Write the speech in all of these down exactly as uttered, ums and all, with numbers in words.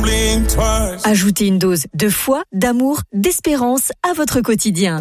blink twice. Ajoutez une dose de foi, d'amour, d'espérance à votre quotidien.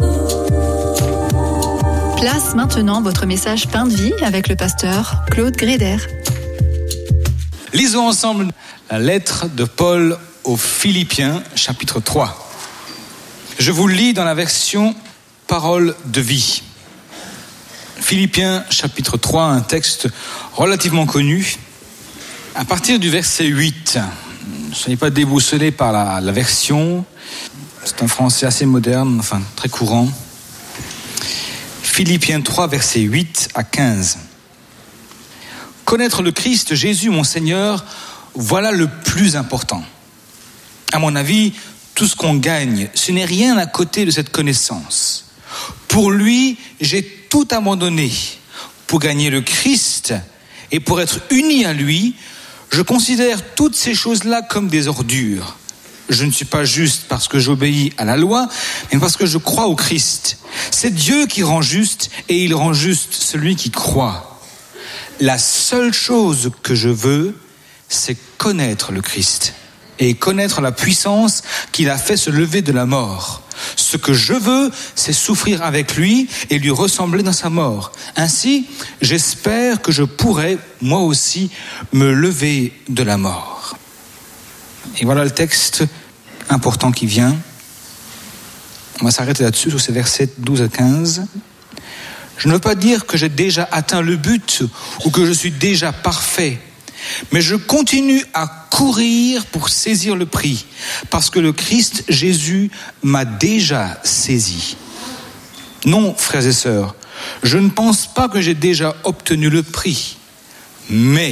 Place maintenant votre message Pain de vie avec le pasteur Claude Gréder. Lisons ensemble la lettre de Paul aux Philippiens, chapitre trois. Je vous lis dans la version Parole de vie. Philippiens, chapitre trois, un texte relativement connu. À partir du verset huit, ne soyez pas déboussolés par la, la version. C'est un français assez moderne, enfin très courant. Philippiens trois, versets huit à quinze. Connaître le Christ Jésus, mon Seigneur, voilà le plus important. À mon avis, tout ce qu'on gagne, ce n'est rien à côté de cette connaissance. Pour lui, j'ai tout abandonné. Pour gagner le Christ et pour être uni à lui, je considère toutes ces choses-là comme des ordures. Je ne suis pas juste parce que j'obéis à la loi, mais parce que je crois au Christ. C'est Dieu qui rend juste et il rend juste celui qui croit. La seule chose que je veux, c'est connaître le Christ et connaître la puissance qu'il a fait se lever de la mort. Ce que je veux, c'est souffrir avec lui et lui ressembler dans sa mort. Ainsi, j'espère que je pourrai, moi aussi, me lever de la mort. Et voilà le texte important qui vient. On va s'arrêter là-dessus, sur ces versets douze à quinze. Je ne veux pas dire que j'ai déjà atteint le but ou que je suis déjà parfait, mais je continue à courir pour saisir le prix, parce que le Christ Jésus m'a déjà saisi. Non, frères et sœurs, je ne pense pas que j'ai déjà obtenu le prix, mais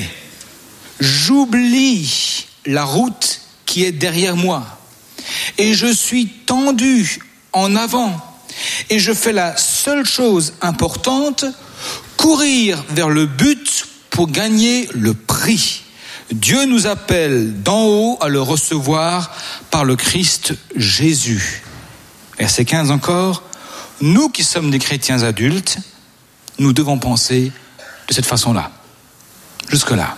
j'oublie la route qui est derrière moi et je suis tendu en avant. Et je fais la seule chose importante, courir vers le but pour gagner le prix. Dieu nous appelle d'en haut à le recevoir par le Christ Jésus. Verset quinze encore, nous qui sommes des chrétiens adultes, nous devons penser de cette façon-là. Jusque-là.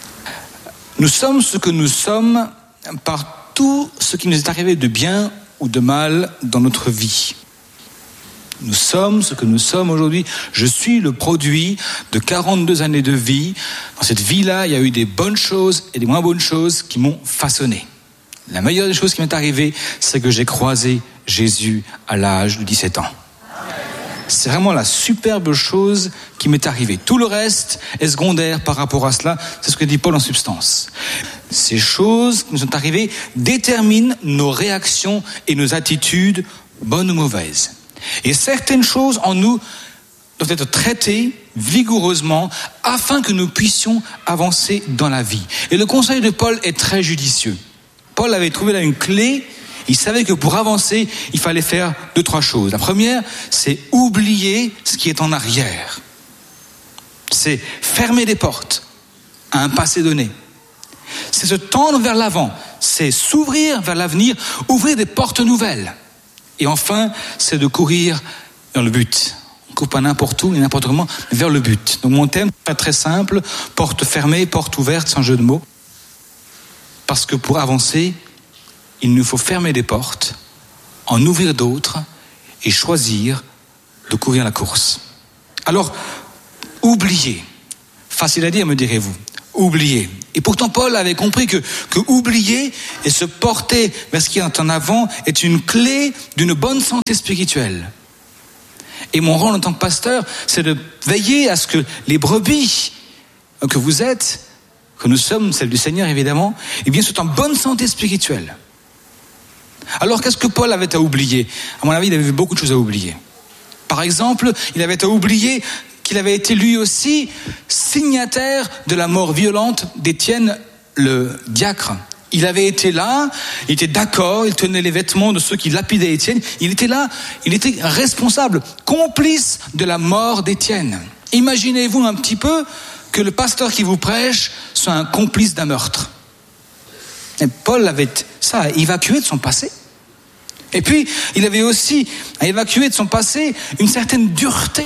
Nous sommes ce que nous sommes par tout ce qui nous est arrivé de bien ou de mal dans notre vie. Nous sommes ce que nous sommes aujourd'hui. Je suis le produit de quarante-deux années de vie. Dans cette vie-là, il y a eu des bonnes choses et des moins bonnes choses qui m'ont façonné. La meilleure des choses qui m'est arrivée, c'est que j'ai croisé Jésus à l'âge de dix-sept ans. C'est vraiment la superbe chose qui m'est arrivée. Tout le reste est secondaire par rapport à cela. C'est ce que dit Paul en substance. Ces choses qui nous sont arrivées déterminent nos réactions et nos attitudes, bonnes ou mauvaises. Et certaines choses en nous doivent être traitées vigoureusement afin que nous puissions avancer dans la vie. Et le conseil de Paul est très judicieux. Paul avait trouvé là une clé. Il savait que pour avancer, il fallait faire deux, trois choses. La première, c'est oublier ce qui est en arrière. C'est fermer des portes à un passé donné. C'est se tendre vers l'avant. C'est s'ouvrir vers l'avenir, ouvrir des portes nouvelles. Et enfin, c'est de courir vers le but. On ne court pas n'importe où, ni n'importe comment, mais vers le but. Donc mon thème est très simple, porte fermée, porte ouverte, sans jeu de mots. Parce que pour avancer, il nous faut fermer des portes, en ouvrir d'autres et choisir de courir la course. Alors, oublier. Facile à dire, me direz-vous. Oublier. Et pourtant, Paul avait compris que, que oublier et se porter vers ce qui est en avant est une clé d'une bonne santé spirituelle. Et mon rôle en tant que pasteur, c'est de veiller à ce que les brebis que vous êtes, que nous sommes, celles du Seigneur évidemment, eh bien, soient en bonne santé spirituelle. Alors, qu'est-ce que Paul avait à oublier ? À mon avis, il avait beaucoup de choses à oublier. Par exemple, il avait à oublier qu'il avait été lui aussi signataire de la mort violente d'Étienne le diacre. Il avait été là, il était d'accord, il tenait les vêtements de ceux qui lapidaient Étienne. Il était là, il était responsable, complice de la mort d'Étienne. Imaginez-vous un petit peu que le pasteur qui vous prêche soit un complice d'un meurtre. Et Paul avait ça à évacuer de son passé. Et puis, il avait aussi à évacuer de son passé une certaine dureté.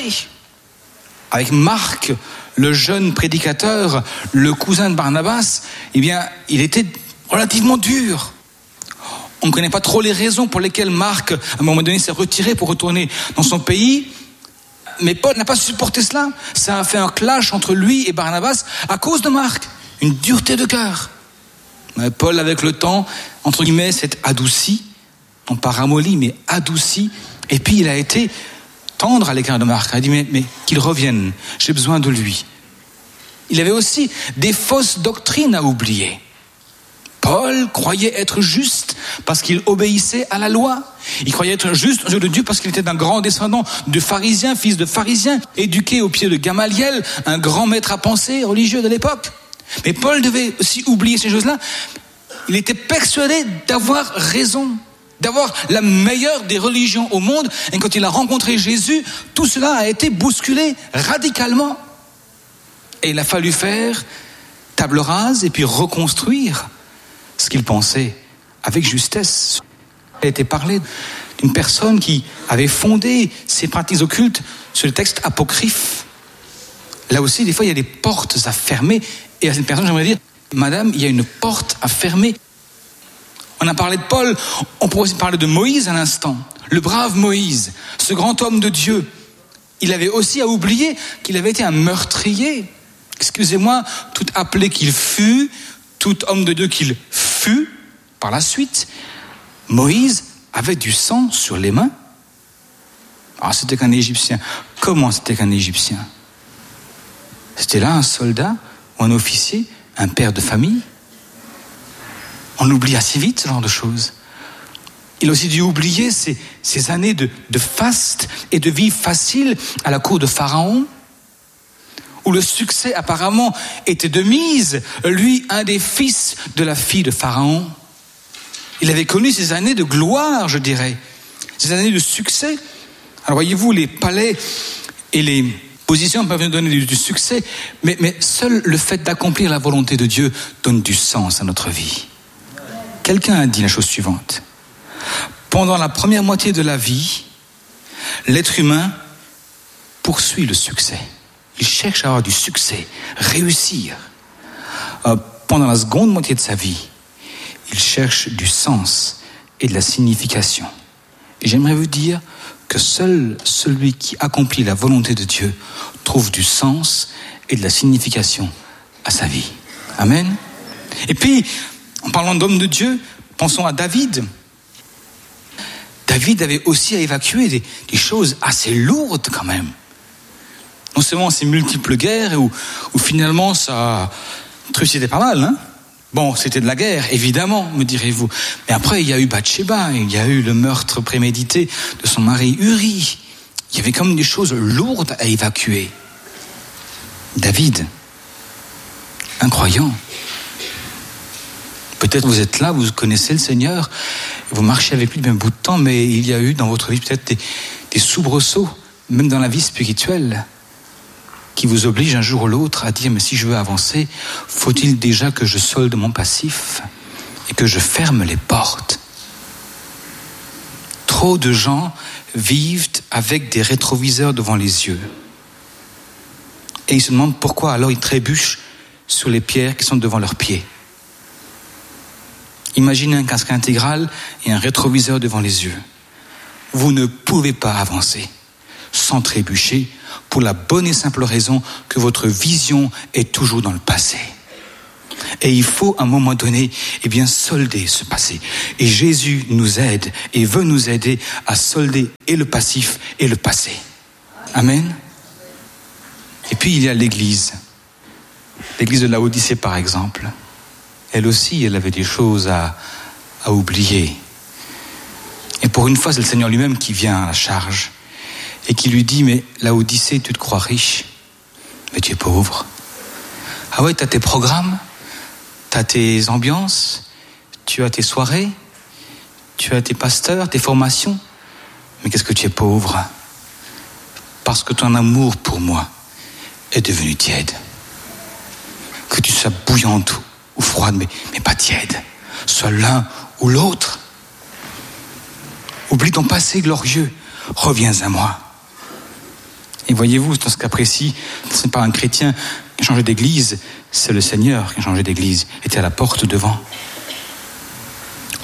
Avec Marc, le jeune prédicateur, le cousin de Barnabas, eh bien, il était relativement dur. On ne connaît pas trop les raisons pour lesquelles Marc, à un moment donné, s'est retiré pour retourner dans son pays. Mais Paul n'a pas supporté cela. Ça a fait un clash entre lui et Barnabas à cause de Marc. Une dureté de cœur. Mais Paul, avec le temps, entre guillemets, s'est adouci. Non pas ramolli, mais adouci. Et puis il a été tendre à l'égard de Marc. Il a dit, mais, mais qu'il revienne. J'ai besoin de lui. Il avait aussi des fausses doctrines à oublier. Paul croyait être juste parce qu'il obéissait à la loi. Il croyait être juste aux yeux de Dieu parce qu'il était d'un grand descendant de pharisiens, fils de pharisiens, éduqué au pied de Gamaliel, un grand maître à penser religieux de l'époque. Mais Paul devait aussi oublier ces choses-là. Il était persuadé d'avoir raison, d'avoir la meilleure des religions au monde. Et quand il a rencontré Jésus, tout cela a été bousculé radicalement. Et il a fallu faire table rase et puis reconstruire ce qu'il pensait avec justesse. Il a été parlé d'une personne qui avait fondé ses pratiques occultes sur le texte apocryphe. Là aussi, des fois, il y a des portes à fermer. Et à cette personne, j'aimerais dire, madame, il y a une porte à fermer. On a parlé de Paul, on pourrait aussi parler de Moïse à l'instant. Le brave Moïse, ce grand homme de Dieu. Il avait aussi à oublier qu'il avait été un meurtrier. Excusez-moi, tout appelé qu'il fut, tout homme de Dieu qu'il fut, par la suite, Moïse avait du sang sur les mains. Ah, c'était qu'un Égyptien. Comment c'était qu'un Égyptien? C'était là un soldat ou un officier, un père de famille. On oublie assez vite ce genre de choses. Il a aussi dû oublier ces, ces années de, de faste et de vie facile à la cour de Pharaon, où le succès apparemment était de mise, lui, un des fils de la fille de Pharaon. Il avait connu ces années de gloire, je dirais, ces années de succès. Alors voyez-vous, les palais et les positions peuvent nous donner du, du succès, mais, mais seul le fait d'accomplir la volonté de Dieu donne du sens à notre vie. Quelqu'un a dit la chose suivante. Pendant la première moitié de la vie, l'être humain poursuit le succès. Il cherche à avoir du succès, réussir. Euh, pendant la seconde moitié de sa vie, il cherche du sens et de la signification. Et j'aimerais vous dire que seul celui qui accomplit la volonté de Dieu trouve du sens et de la signification à sa vie. Amen. Et puis, en parlant d'hommes de Dieu, pensons à David. David avait aussi à évacuer des, des choses assez lourdes quand même. Non seulement ces multiples guerres où, où finalement ça trucidait pas mal, hein. Bon, c'était de la guerre, évidemment, me direz-vous. Mais après, il y a eu Bathsheba, il y a eu le meurtre prémédité de son mari Uri. Il y avait comme des choses lourdes à évacuer. David, un croyant. Peut-être vous êtes là, vous connaissez le Seigneur, vous marchez avec lui depuis un bout de temps, mais il y a eu dans votre vie peut-être des, des soubresauts, même dans la vie spirituelle, qui vous oblige un jour ou l'autre à dire, mais si je veux avancer, faut-il déjà que je solde mon passif et que je ferme les portes? Trop de gens vivent avec des rétroviseurs devant les yeux. Et ils se demandent pourquoi alors ils trébuchent sur les pierres qui sont devant leurs pieds. Imaginez un casque intégral et un rétroviseur devant les yeux. Vous ne pouvez pas avancer sans trébucher, pour la bonne et simple raison que votre vision est toujours dans le passé. Et il faut à un moment donné, eh bien, solder ce passé. Et Jésus nous aide et veut nous aider à solder et le passif et le passé. Amen. Et puis il y a l'Église. L'Église de Laodicée par exemple. Elle aussi, elle avait des choses à, à oublier. Et pour une fois, c'est le Seigneur lui-même qui vient à la charge. Et qui lui dit, mais Laodicée, tu te crois riche, mais tu es pauvre. Ah ouais, tu as tes programmes, tu as tes ambiances, tu as tes soirées, tu as tes pasteurs, tes formations, mais qu'est-ce que tu es pauvre? Parce que ton amour pour moi est devenu tiède. Que tu sois bouillante ou froide, mais, mais pas tiède. Sois l'un ou l'autre. Oublie ton passé glorieux, reviens à moi. Et voyez-vous, dans ce cas précis, ce n'est pas un chrétien qui a changé d'église, c'est le Seigneur qui a changé d'église, était à la porte devant.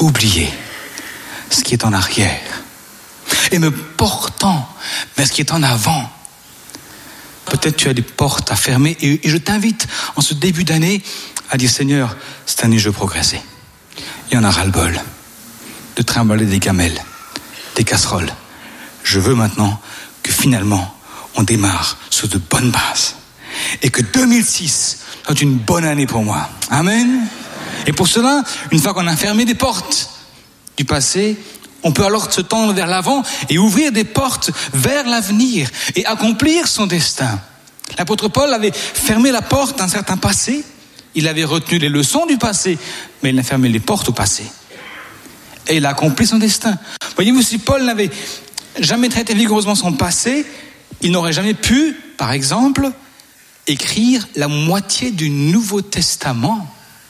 oublier ce qui est en arrière et me portant vers ce qui est en avant. Peut-être tu as des portes à fermer et, et je t'invite en ce début d'année à dire Seigneur, cette année je veux progresser. Il y en a ras-le-bol de trimballer des gamelles, des casseroles. Je veux maintenant que finalement on démarre sur de bonnes bases et que deux mille six soit une bonne année pour moi. Amen. Et pour cela, une fois qu'on a fermé des portes du passé, on peut alors se tendre vers l'avant et ouvrir des portes vers l'avenir et accomplir son destin. L'apôtre Paul avait fermé la porte d'un certain passé, il avait retenu les leçons du passé, mais il a fermé les portes au passé. Et il a accompli son destin. Voyez-vous, si Paul n'avait jamais traité vigoureusement son passé, il n'aurait jamais pu, par exemple, écrire la moitié du Nouveau Testament.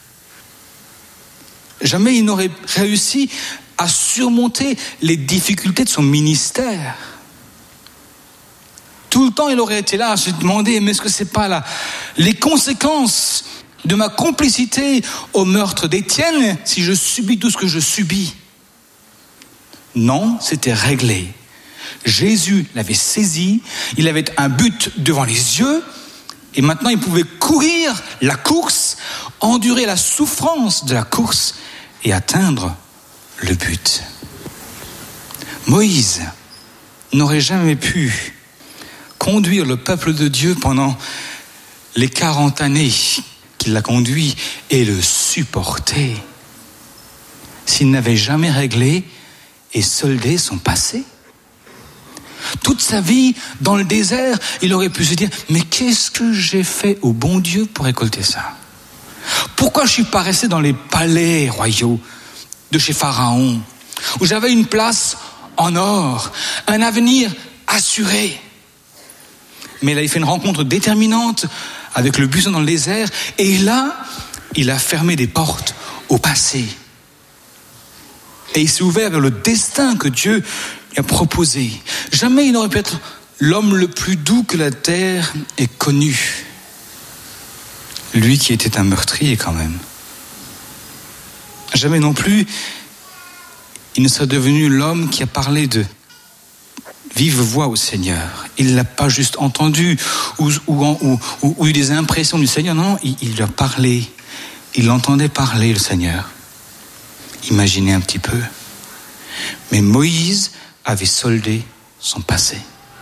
Jamais il n'aurait réussi à surmonter les difficultés de son ministère. Tout le temps, il aurait été là à se demander, mais est-ce que c'est pas là les conséquences de ma complicité au meurtre d'Étienne si je subis tout ce que je subis? Non, c'était réglé. Jésus l'avait saisi, il avait un but devant les yeux, et maintenant il pouvait courir la course, endurer la souffrance de la course et atteindre le but. Moïse n'aurait jamais pu conduire le peuple de Dieu pendant les quarante années qu'il l'a conduit et le supporter s'il n'avait jamais réglé et soldé son passé. Toute sa vie dans le désert, il aurait pu se dire « Mais qu'est-ce que j'ai fait au bon Dieu pour récolter ça ? Pourquoi je ne suis pas resté dans les palais royaux de chez Pharaon, où j'avais une place en or, un avenir assuré ?» Mais là, il fait une rencontre déterminante avec le buisson dans le désert, et là, il a fermé des portes au passé. Et il s'est ouvert vers le destin que Dieu lui a proposé. Jamais il n'aurait pu être l'homme le plus doux que la terre ait connu. Lui qui était un meurtrier quand même. Jamais non plus, il ne serait devenu l'homme qui a parlé de vive voix au Seigneur. Il ne l'a pas juste entendu ou, ou, ou, ou, ou eu des impressions du Seigneur. Non, il, il lui a parlé. Il l'entendait parler, le Seigneur. Imaginez un petit peu. Mais Moïse avait soldé son passé.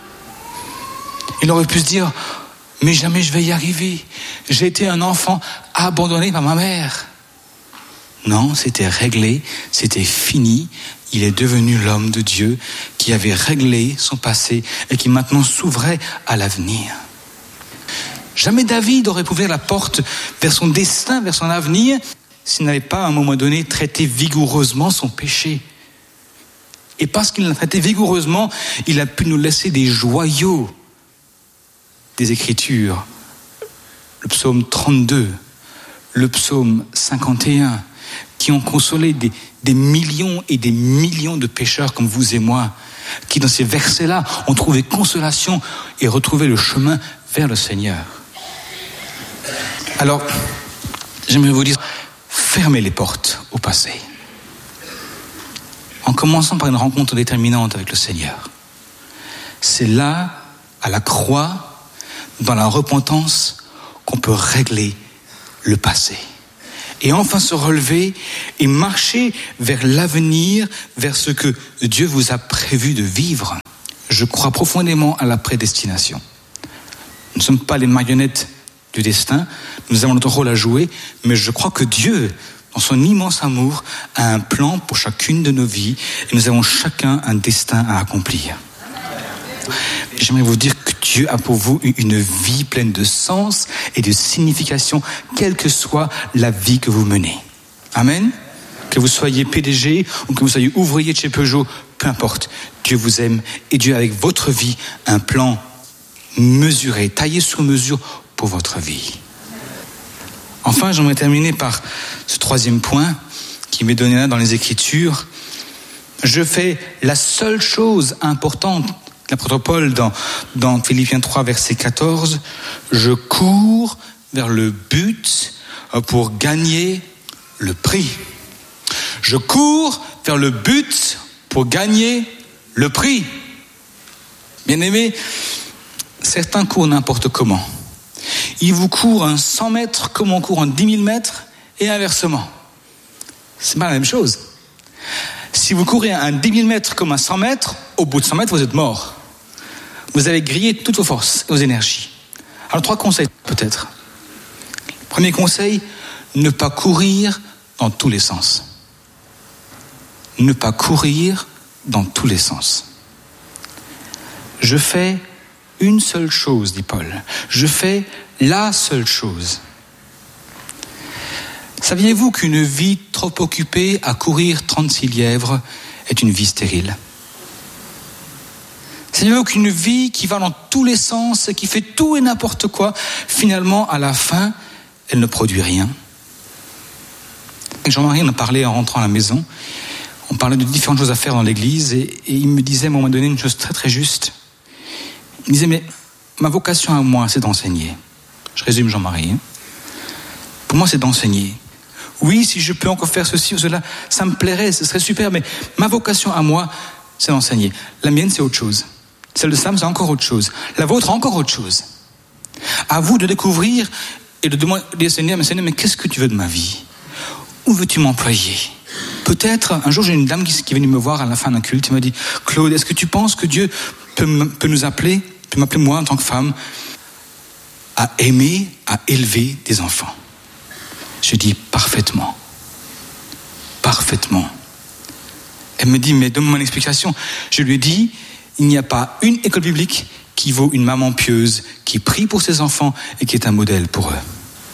Il aurait pu se dire, mais jamais je vais y arriver. J'ai été un enfant abandonné par ma mère. Non, c'était réglé, c'était fini. Il est devenu l'homme de Dieu qui avait réglé son passé et qui maintenant s'ouvrait à l'avenir. Jamais David aurait pu ouvrir la porte vers son destin, vers son avenir, s'il n'avait pas à un moment donné traité vigoureusement son péché. Et parce qu'il l'a traité vigoureusement, il a pu nous laisser des joyaux des Écritures. Le psaume trente-deux, le psaume cinquante et un, qui ont consolé des, des millions et des millions de pécheurs comme vous et moi, qui dans ces versets-là ont trouvé consolation et retrouvé le chemin vers le Seigneur. Alors, j'aimerais vous dire, fermez les portes au passé. En commençant par une rencontre déterminante avec le Seigneur. C'est là, à la croix, dans la repentance, qu'on peut régler le passé. Et enfin se relever et marcher vers l'avenir, vers ce que Dieu vous a prévu de vivre. Je crois profondément à la prédestination. Nous ne sommes pas les marionnettes du destin, nous avons notre rôle à jouer, mais je crois que Dieu, dans son immense amour, a un plan pour chacune de nos vies et nous avons chacun un destin à accomplir. J'aimerais vous dire que Dieu a pour vous une vie pleine de sens et de signification, quelle que soit la vie que vous menez. Amen. Que vous soyez P D G ou que vous soyez ouvrier de chez Peugeot, peu importe. Dieu vous aime et Dieu a avec votre vie un plan mesuré, taillé sur mesure pour votre vie. Enfin, j'aimerais terminer par ce troisième point qui m'est donné là dans les Écritures. Je fais la seule chose importante. L'apôtre Paul, dans, dans Philippiens trois, verset quatorze, je cours vers le but pour gagner le prix. Je cours vers le but pour gagner le prix. Bien-aimés, certains courent n'importe comment. Ils vous courent un cent mètres comme on court un dix mille mètres et inversement. C'est pas la même chose. Si vous courez un dix mille mètres comme un cent mètres, au bout de cent mètres, vous êtes mort. Vous avez grillé toutes vos forces et vos énergies. Alors, trois conseils peut-être. Premier conseil, ne pas courir dans tous les sens. Ne pas courir dans tous les sens. Je fais une seule chose, dit Paul. Je fais la seule chose. Saviez-vous qu'une vie trop occupée à courir trente-six lièvres est une vie stérile? Saviez-vous qu'une vie qui va dans tous les sens, qui fait tout et n'importe quoi, finalement, à la fin, elle ne produit rien? Jean-Marie en a parlé en rentrant à la maison. On parlait de différentes choses à faire dans l'église et, et il me disait à un moment donné une chose très très juste. Il me disait, mais ma vocation à moi, c'est d'enseigner. Je résume Jean-Marie. Hein. Pour moi, c'est d'enseigner. Oui, si je peux encore faire ceci ou cela, ça me plairait, ce serait super, mais ma vocation à moi, c'est d'enseigner. La mienne, c'est autre chose. Celle de Sam, c'est encore autre chose. La vôtre, encore autre chose. À vous de découvrir et de demander, Seigneur, mais Seigneur, mais qu'est-ce que tu veux de ma vie? Où veux-tu m'employer? Peut-être, un jour, j'ai une dame qui est venue me voir à la fin d'un culte, elle m'a dit, Claude, est-ce que tu penses que Dieu peut, m- peut nous appeler, peut m'appeler moi en tant que femme, à aimer, à élever des enfants? Je dis parfaitement. Parfaitement. Elle me dit, mais donne-moi une explication. Je lui ai dit, il n'y a pas une école biblique qui vaut une maman pieuse, qui prie pour ses enfants et qui est un modèle pour eux.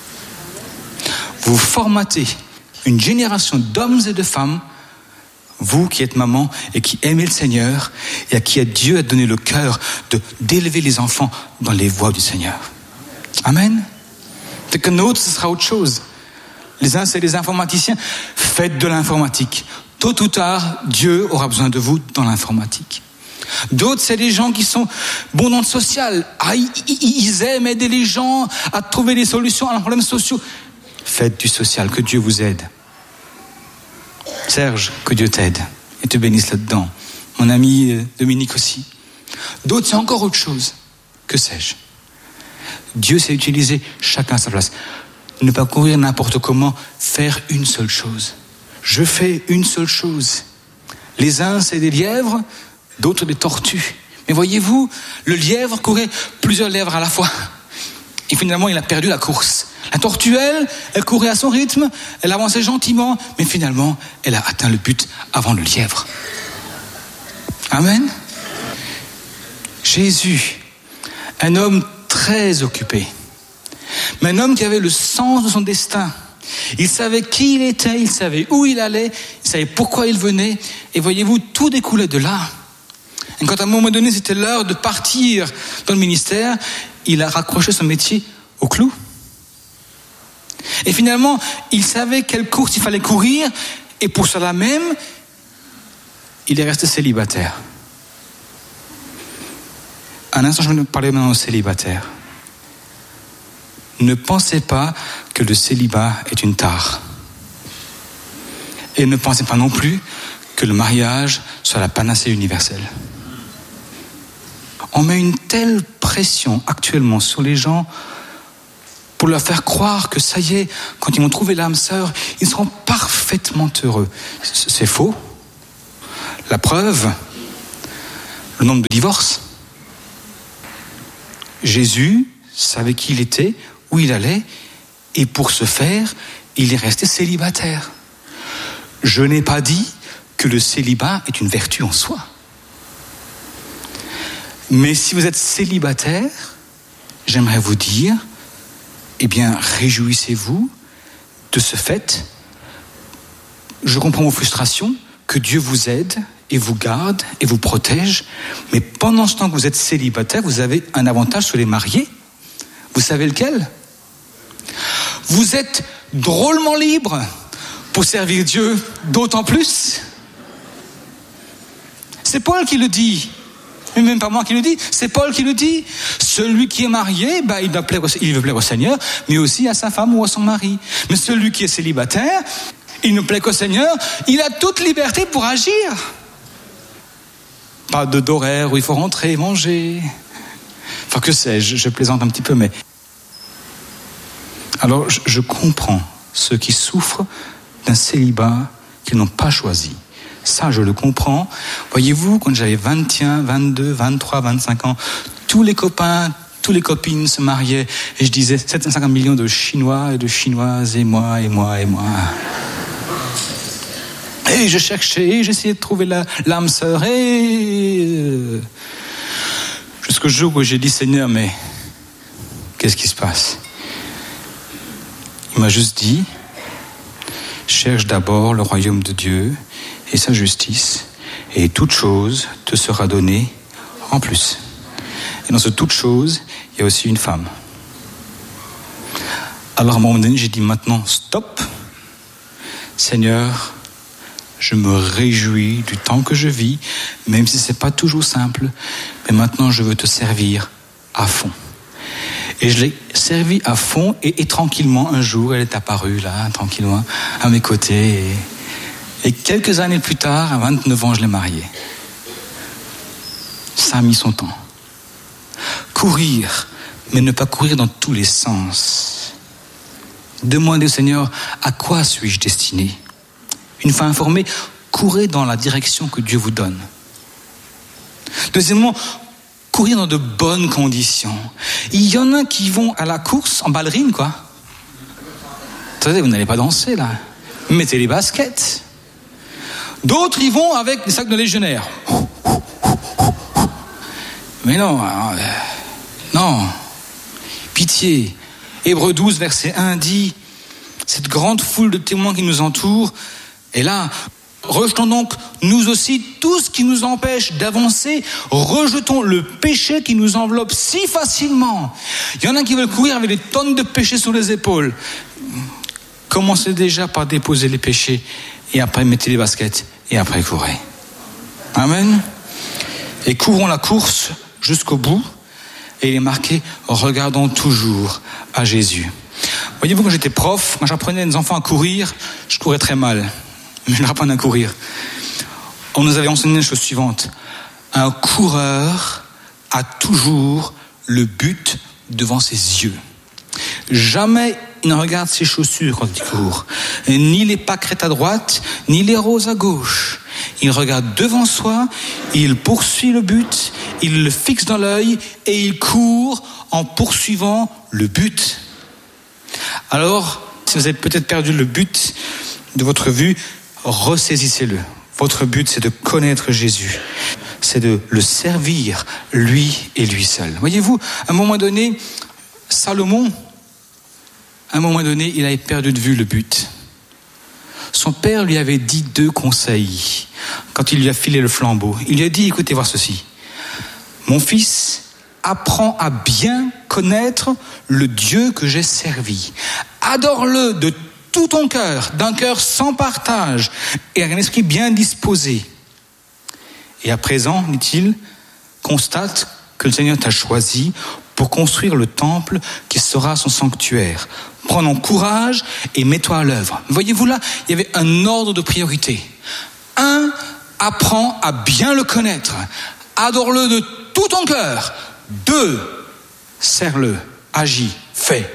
Vous formatez une génération d'hommes et de femmes, vous qui êtes maman et qui aimez le Seigneur et à qui Dieu a donné le cœur de, d'élever les enfants dans les voies du Seigneur. Amen. C'est que nôtre, ce sera autre chose. Les uns, c'est les informaticiens. Faites de l'informatique. Tôt ou tard, Dieu aura besoin de vous dans l'informatique. D'autres, c'est des gens qui sont bons dans le social. Ah, ils, ils aiment aider les gens à trouver des solutions à leurs problèmes sociaux. Faites du social, que Dieu vous aide. Serge, que Dieu t'aide et te bénisse là-dedans. Mon ami Dominique aussi. D'autres, c'est encore autre chose. Que sais-je? Dieu sait utiliser chacun à sa place. Ne pas courir n'importe comment, faire une seule chose. Je fais une seule chose. Les uns, c'est des lièvres, d'autres des tortues. Mais voyez-vous, le lièvre courait plusieurs lièvres à la fois. Et finalement, il a perdu la course. La tortue, elle, elle courait à son rythme, elle avançait gentiment, mais finalement, elle a atteint le but avant le lièvre. Amen. Jésus, un homme très occupé, mais un homme qui avait le sens de son destin. Il savait qui il était, il savait où il allait, il savait pourquoi il venait. Et voyez-vous, tout découlait de là. Et quand à un moment donné, c'était l'heure de partir dans le ministère, il a raccroché son métier au clou. Et finalement, il savait quelle course il fallait courir, et pour cela même, il est resté célibataire. Un instant, je vais parler maintenant aux célibataires. Ne pensez pas que le célibat est une tare. Et ne pensez pas non plus que le mariage soit la panacée universelle. On met une telle pression actuellement sur les gens pour leur faire croire que ça y est, quand ils vont trouver l'âme sœur, ils seront parfaitement heureux. C'est faux. La preuve, le nombre de divorces. Jésus savait qui il était, où il allait, et pour ce faire, il est resté célibataire. Je n'ai pas dit que le célibat est une vertu en soi. Mais si vous êtes célibataire, j'aimerais vous dire, eh bien, réjouissez-vous de ce fait. Je comprends vos frustrations, que Dieu vous aide et vous garde et vous protège. Mais pendant ce temps que vous êtes célibataire, vous avez un avantage sur les mariés. Vous savez lequel? Vous êtes drôlement libre pour servir Dieu d'autant plus. C'est Paul qui le dit. Mais même pas moi qui le dis, c'est Paul qui le dit. Celui qui est marié, bah, il, doit plaire au, il veut plaire au Seigneur, mais aussi à sa femme ou à son mari. Mais celui qui est célibataire, il ne plaît qu'au Seigneur, il a toute liberté pour agir. Pas de d'horaire où il faut rentrer, manger. Enfin, que sais-je, je plaisante un petit peu, mais... Alors, je, je comprends ceux qui souffrent d'un célibat qu'ils n'ont pas choisi. Ça, je le comprends. Voyez-vous, quand j'avais vingt et un, vingt-deux, vingt-trois, vingt-cinq ans, tous les copains, toutes les copines se mariaient, et je disais sept cent cinquante millions de Chinois et de Chinoises, et moi, et moi, et moi. Et je cherchais, et j'essayais de trouver la, l'âme sœur, et... Jusqu'au jour où j'ai dit, Seigneur, mais qu'est-ce qui se passe? Il m'a juste dit, cherche d'abord le royaume de Dieu et sa justice, et toute chose te sera donnée en plus. Et dans ce toute chose, il y a aussi une femme. Alors à un moment donné, j'ai dit maintenant, stop. Seigneur, je me réjouis du temps que je vis, même si ce n'est pas toujours simple, mais maintenant je veux te servir à fond. Et je l'ai servi à fond, et, et tranquillement, un jour, elle est apparue là, tranquillement, à mes côtés. Et, et quelques années plus tard, à vingt-neuf ans, je l'ai mariée. Ça a mis son temps. Courir, mais ne pas courir dans tous les sens. Demandez au Seigneur, à quoi suis-je destiné? Une fois informé, courez dans la direction que Dieu vous donne. Deuxièmement, courir dans de bonnes conditions. Il y en a qui vont à la course en ballerine, quoi. Attendez, vous n'allez pas danser, là. Mettez les baskets. D'autres, ils vont avec des sacs de légionnaires. Mais non, euh, non. Pitié. Hébreux douze, verset un dit, cette grande foule de témoins qui nous entoure, et là, rejetons donc nous aussi tout ce qui nous empêche d'avancer, rejetons le péché qui nous enveloppe si facilement. Il y en a qui veulent courir avec des tonnes de péchés sur les épaules. Commencez déjà par déposer les péchés, et après mettez les baskets, et après courez. Amen. Et courons la course jusqu'au bout, et il est marqué, regardons toujours à Jésus. Voyez-vous, quand j'étais prof, quand j'apprenais les enfants à courir, je courais très mal. Mais je leur apprenais à courir. On nous avait enseigné la chose suivante. Un coureur a toujours le but devant ses yeux. Jamais il ne regarde ses chaussures quand il court. Ni les pâquerettes à droite, ni les roses à gauche. Il regarde devant soi, il poursuit le but, il le fixe dans l'œil et il court en poursuivant le but. Alors, si vous avez peut-être perdu le but de votre vue, ressaisissez-le. Votre but, c'est de connaître Jésus. C'est de le servir, lui et lui seul. Voyez-vous, à un moment donné, Salomon, à un moment donné, il avait perdu de vue le but. Son père lui avait dit deux conseils quand il lui a filé le flambeau. Il lui a dit, écoutez voir ceci. Mon fils, apprends à bien connaître le Dieu que j'ai servi. Adore-le de tout ton cœur, d'un cœur sans partage et avec un esprit bien disposé. Et à présent, dit-il, constate que le Seigneur t'a choisi pour construire le temple qui sera son sanctuaire. Prends donc courage et mets-toi à l'œuvre. Voyez-vous là, il y avait un ordre de priorité. Un, apprends à bien le connaître. Adore-le de tout ton cœur. Deux, sers-le, agis, fais.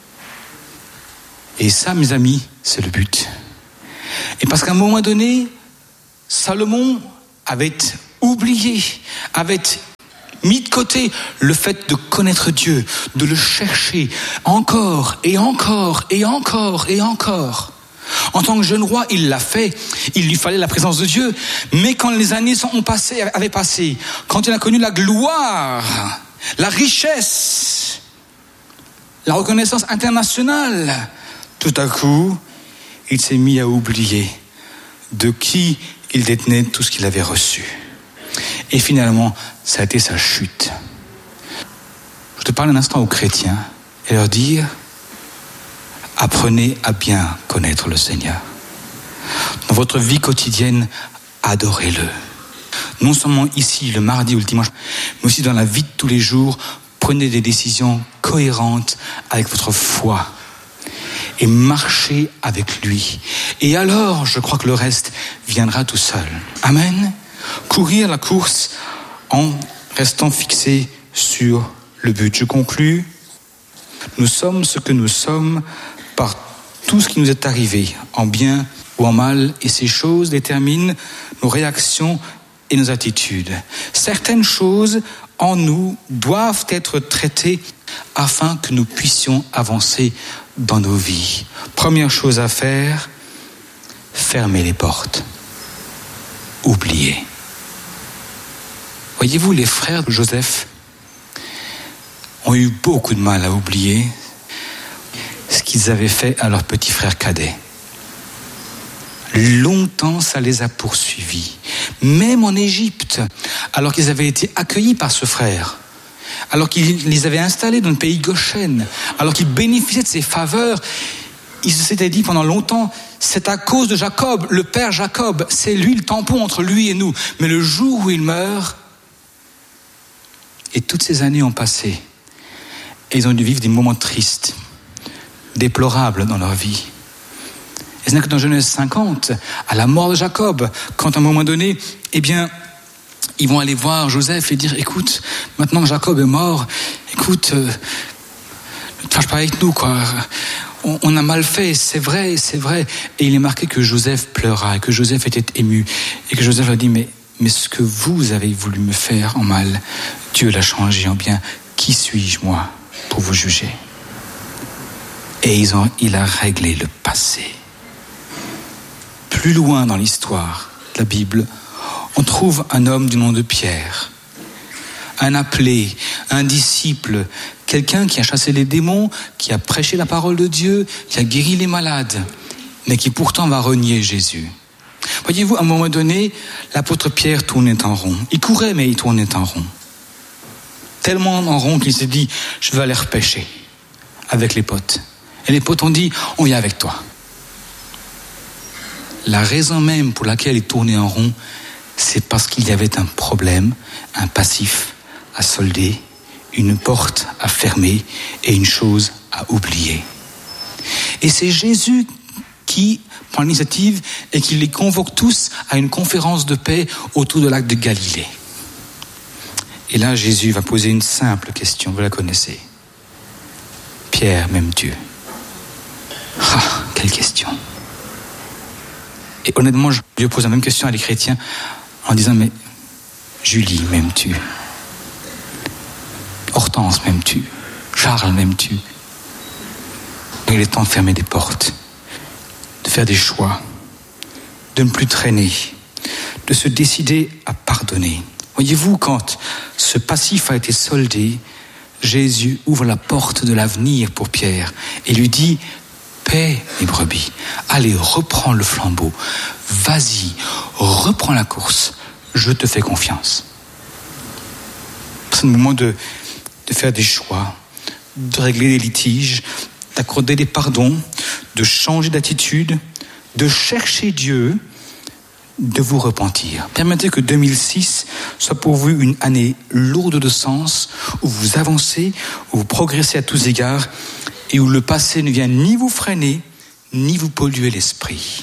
Et ça, mes amis, c'est le but. Et parce qu'à un moment donné, Salomon avait oublié, avait mis de côté le fait de connaître Dieu, de le chercher encore et encore et encore et encore. En tant que jeune roi, il l'a fait. Il lui fallait la présence de Dieu. Mais quand les années ont passé, avaient passé, quand il a connu la gloire, la richesse, la reconnaissance internationale, tout à coup, il s'est mis à oublier de qui il détenait tout ce qu'il avait reçu. Et finalement, ça a été sa chute. Je te parle un instant aux chrétiens et leur dire, apprenez à bien connaître le Seigneur. Dans votre vie quotidienne, adorez-le. Non seulement ici, le mardi ou le dimanche, mais aussi dans la vie de tous les jours, prenez des décisions cohérentes avec votre foi. et marcher avec lui. Et alors, je crois que le reste viendra tout seul. Amen. Courir la course en restant fixé sur le but. Je conclus. Nous sommes ce que nous sommes par tout ce qui nous est arrivé, en bien ou en mal, et ces choses déterminent nos réactions et nos attitudes. Certaines choses en nous doivent être traitées afin que nous puissions avancer dans nos vies. Première chose à faire, fermer les portes. Oublier. Voyez-vous, les frères de Joseph ont eu beaucoup de mal à oublier ce qu'ils avaient fait à leur petit frère cadet. Longtemps, ça les a poursuivis. Même en Égypte, alors qu'ils avaient été accueillis par ce frère, alors qu'il les avait installés dans le pays Goshen, alors qu'ils bénéficiaient de ses faveurs, ils se s'étaient dit pendant longtemps, c'est à cause de Jacob, le père Jacob, c'est lui le tampon entre lui et nous. Mais le jour où il meurt, et toutes ces années ont passé, et ils ont dû vivre des moments tristes, déplorables dans leur vie. Et ce n'est que dans Genèse cinquante, à la mort de Jacob, quand à un moment donné, eh bien, ils vont aller voir Joseph et dire, écoute, maintenant que Jacob est mort, écoute, euh, ne te fâche pas avec nous, quoi. On, on a mal fait, c'est vrai, c'est vrai. Et il est marqué que Joseph pleura et que Joseph était ému. Et que Joseph a dit, mais, mais ce que vous avez voulu me faire en mal, Dieu l'a changé en bien. Qui suis-je, moi, pour vous juger? Et ils ont, il a réglé le passé. Plus loin dans l'histoire de la Bible, on trouve un homme du nom de Pierre, un appelé, un disciple, quelqu'un qui a chassé les démons, qui a prêché la parole de Dieu, qui a guéri les malades, mais qui pourtant va renier Jésus. Voyez-vous, à un moment donné, l'apôtre Pierre tournait en rond. Il courait, mais il tournait en rond. Tellement en rond qu'il s'est dit, je vais aller repêcher avec les potes. Et les potes ont dit, on vient avec toi. La raison même pour laquelle il tournait en rond, c'est parce qu'il y avait un problème, un passif à solder, une porte à fermer et une chose à oublier. Et c'est Jésus qui prend l'initiative et qui les convoque tous à une conférence de paix autour de lac de Galilée. Et là, Jésus va poser une simple question, vous la connaissez. Pierre, m'aimes-tu? Ah, quelle question! Et honnêtement, je lui pose la même question à les chrétiens en disant, mais Julie, m'aimes-tu? Hortense, m'aimes-tu? Charles, m'aimes-tu? Il est temps de fermer des portes, de faire des choix, de ne plus traîner, de se décider à pardonner. Voyez-vous, quand ce passif a été soldé, Jésus ouvre la porte de l'avenir pour Pierre et lui dit, paix, mes brebis, allez, reprends le flambeau, vas-y, reprends la course, je te fais confiance. C'est le moment de, de faire des choix, de régler des litiges, d'accorder des pardons, de changer d'attitude, de chercher Dieu, de vous repentir. Permettez que deux mille six soit pour vous une année lourde de sens, où vous avancez, où vous progressez à tous égards, et où le passé ne vient ni vous freiner, ni vous polluer l'esprit.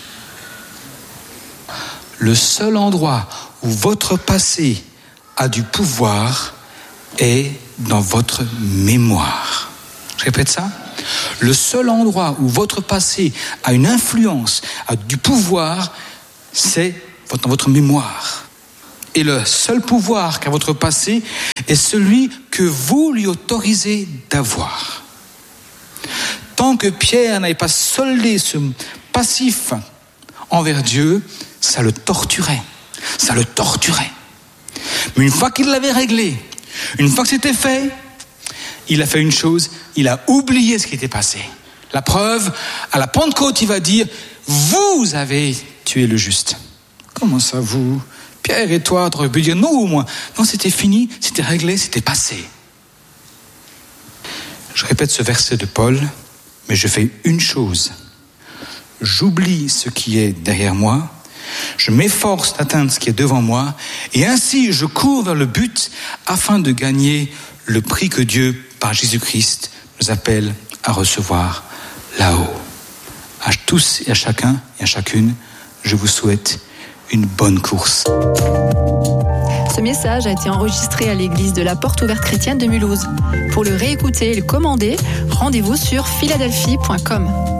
Le seul endroit où votre passé a du pouvoir est dans votre mémoire. Je répète ça. Le seul endroit où votre passé a une influence, a du pouvoir, c'est dans votre mémoire. Et le seul pouvoir qu'a votre passé est celui que vous lui autorisez d'avoir. Tant que Pierre n'avait pas soldé ce passif envers Dieu, ça le torturait. Ça le torturait. Mais une fois qu'il l'avait réglé, une fois que c'était fait, il a fait une chose, il a oublié ce qui était passé. La preuve, à la Pentecôte, il va dire, vous avez tué le juste. Comment ça, vous? Pierre et toi, tu aurais pu dire non ou moi. Non, c'était fini, c'était réglé, c'était passé. Je répète ce verset de Paul, mais je fais une chose. J'oublie ce qui est derrière moi, je m'efforce d'atteindre ce qui est devant moi, et ainsi je cours vers le but afin de gagner le prix que Dieu, par Jésus-Christ, nous appelle à recevoir là-haut. À tous et à chacun et à chacune, je vous souhaite une bonne course. Ce message a été enregistré à l'église de la Porte Ouverte Chrétienne de Mulhouse. Pour le réécouter et le commander, rendez-vous sur philadelphie point com.